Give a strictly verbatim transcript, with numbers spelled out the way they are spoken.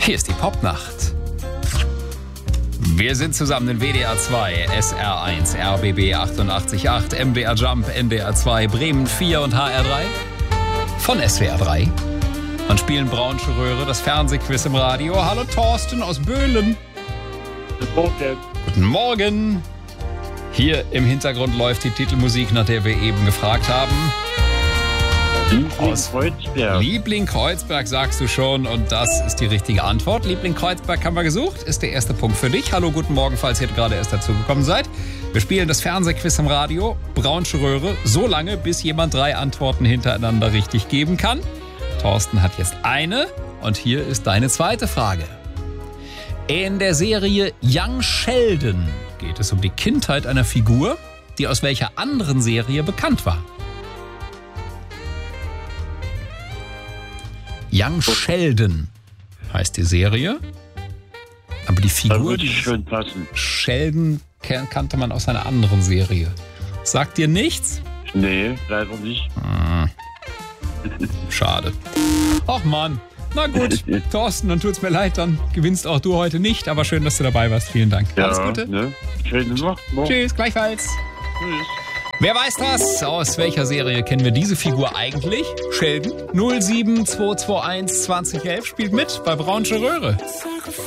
Hier ist die Popnacht. Wir sind zusammen in W D R zwei, S R eins, R B B achtundachtzig Komma acht, M D R Jump, N D R zwei, Bremen vier und H R drei. Von S W R drei. Und spielen Braunsche Röhre, das Fernsehquiz im Radio. Hallo Thorsten aus Böhlen. Guten Morgen. Guten Morgen. Hier im Hintergrund läuft die Titelmusik, nach der wir eben gefragt haben. Liebling Kreuzberg. Liebling Kreuzberg sagst du schon und das ist die richtige Antwort. Liebling Kreuzberg haben wir gesucht, ist der erste Punkt für dich. Hallo, guten Morgen, falls ihr gerade erst dazugekommen seid. Wir spielen das Fernsehquiz im Radio, Braunsche Röhre, so lange, bis jemand drei Antworten hintereinander richtig geben kann. Thorsten hat jetzt eine und hier ist deine zweite Frage. In der Serie Young Sheldon geht es um die Kindheit einer Figur, die aus welcher anderen Serie bekannt war. Young Sheldon heißt die Serie, aber die Da Figur würde ich schön passen. Sheldon kannte man aus einer anderen Serie. Sagt dir nichts? Nee, leider nicht. Hm. Schade. Ach Mann. Na gut, Thorsten, dann tut's mir leid, dann gewinnst auch du heute nicht, aber schön, dass du dabei warst. Vielen Dank. Ja, Alles Gute. Ne? Schöne Nacht. Morgen. Tschüss, gleichfalls. Tschüss. Wer weiß das? Aus welcher Serie kennen wir diese Figur eigentlich? Sheldon null sieben zwei zwei eins zwanzig elf spielt mit bei Braunsche Röhre.